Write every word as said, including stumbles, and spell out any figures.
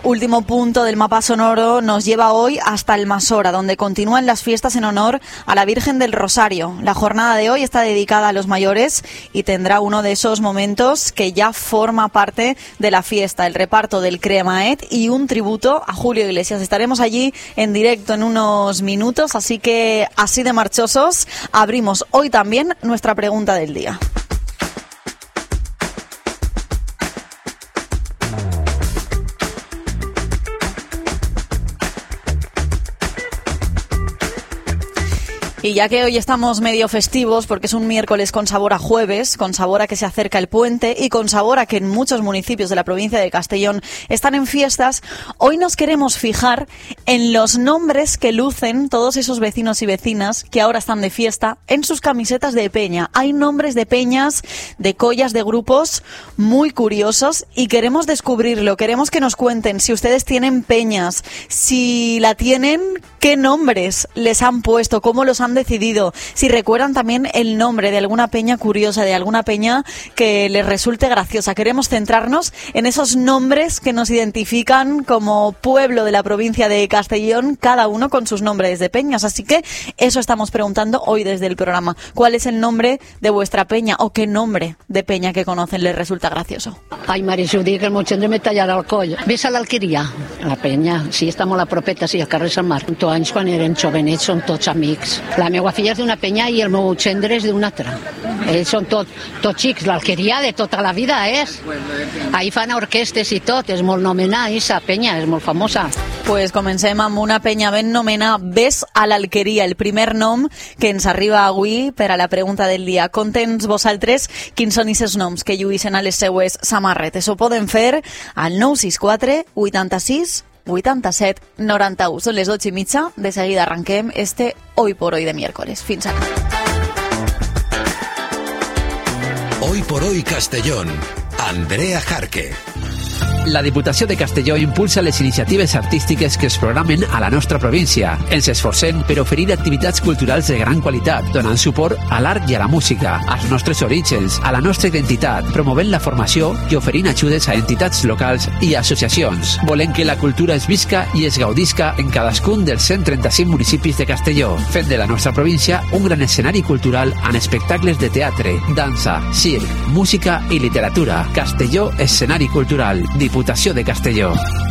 Último punto del mapa sonoro nos lleva hoy hasta Almasora, donde continúan las fiestas en honor a la Virgen del Rosario. La jornada de hoy está dedicada a los mayores y tendrá uno de esos momentos que ya forma parte de la fiesta, el reparto del Cremaet y un tributo a Julio Iglesias. Estaremos allí en directo en unos minutos, así que así de marchosos abrimos hoy también nuestra pregunta del día. Y ya que hoy estamos medio festivos, porque es un miércoles con sabor a jueves, con sabor a que se acerca el puente y con sabor a que en muchos municipios de la provincia de Castellón están en fiestas, hoy nos queremos fijar en los nombres que lucen todos esos vecinos y vecinas que ahora están de fiesta en sus camisetas de peña. Hay nombres de peñas, de collas, de grupos muy curiosos y queremos descubrirlo, queremos que nos cuenten si ustedes tienen peñas, si la tienen, qué nombres les han puesto, cómo los han decidido, si recuerdan también el nombre de alguna peña curiosa, de alguna peña que les resulte graciosa. Queremos centrarnos en esos nombres que nos identifican como pueblo de la provincia de Castellón, cada uno con sus nombres de peñas. Así que eso estamos preguntando hoy desde el programa. ¿Cuál es el nombre de vuestra peña o qué nombre de peña que conocen les resulta gracioso? Ai, Mari, si ho dic, el meu gendre me tallarà el coll. Ves a l'Alqueria, la penya, sí, està molt a propeta, sí, al carrer Sant Marc. Tots anys, quan eren jovenets, són tots amics. La meva filla és d'una penya i el meu gendre és d'una altra. Ells són tot, tots xics, l'Alqueria de tota la vida és. Ahí fan orquestes i tot, és molt nomenada, aquesta penya, és molt famosa. Pues comencem amb una penya ben nomena, Ves a l'Alqueria, el primer nom que ens arriba avui per a la pregunta del dia. Contens vosaltres quins són aquests noms que lluïsen a les seues samarretes. Ho poden fer al nou sis quatre vuitanta-sis vuitanta-set noranta-u. Són les dotze i mitja, de seguida arranquem este Hoy por Hoy de miércoles. Fins ara. Hoy por Hoy Castellón. Andrea Jarque. La Diputació de Castelló impulsa les iniciatives artístiques que es programen a la nostra província. Ens esforcem per oferir activitats culturals de gran qualitat, donant suport a l'art i a la música, als nostres orígens, a la nostra identitat, promovent la formació i oferint ajudes a entitats locals i associacions. Volem que la cultura es visca i es gaudisca en cadascun dels cent trenta-cinc municipis de Castelló, fent de la nostra província un gran escenari cultural amb espectacles de teatre, dansa, circ, música i literatura. Castelló, escenari cultural. Diputació de Castelló.